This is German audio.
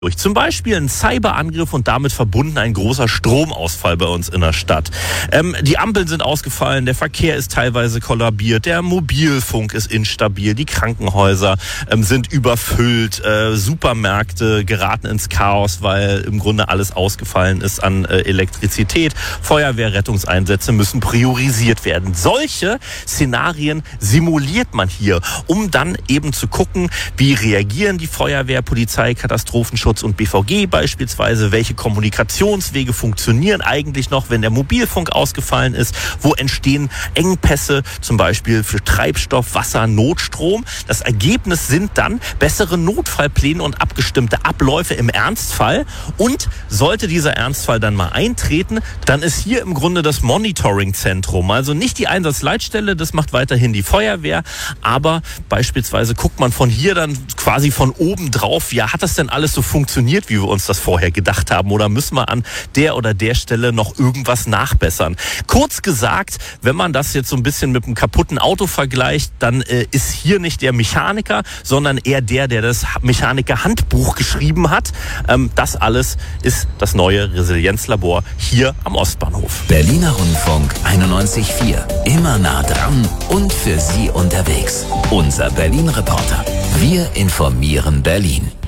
Durch zum Beispiel einen Cyberangriff und damit verbunden ein großer Stromausfall bei uns in der Stadt. Die Ampeln sind ausgefallen, der Verkehr ist teilweise kollabiert, der Mobilfunk ist instabil, die Krankenhäuser sind überfüllt, Supermärkte geraten ins Chaos, weil im Grunde alles ausgefallen ist an Elektrizität. Feuerwehr, Rettungseinsätze müssen priorisiert werden. Solche Szenarien simuliert man hier, um dann eben zu gucken, wie reagieren die Feuerwehr, Polizei, Katastrophenschutz und BVG beispielsweise, welche Kommunikationswege funktionieren eigentlich noch, wenn der Mobilfunk ausgefallen ist, wo entstehen Engpässe, zum Beispiel für Treibstoff, Wasser, Notstrom. Das Ergebnis sind dann bessere Notfallpläne und abgestimmte Abläufe im Ernstfall, und sollte dieser Ernstfall dann mal eintreten, dann ist hier im Grunde das Monitoring-Zentrum, also nicht die Einsatzleitstelle, das macht weiterhin die Feuerwehr, aber beispielsweise guckt man von hier dann quasi von oben drauf, ja, hat das denn alles so funktioniert, wie wir uns das vorher gedacht haben, oder müssen wir an der oder der Stelle noch irgendwas nachbessern? Kurz gesagt, wenn man das jetzt so ein bisschen mit einem kaputten Auto vergleicht, dann ist hier nicht der Mechaniker, sondern eher der das Mechaniker-Handbuch geschrieben hat. Das alles ist das neue Resilienzlabor hier am Ostbahnhof. Berliner Rundfunk 91.4. Immer nah dran und für Sie unterwegs. Unser Berlin-Reporter. Wir informieren Berlin.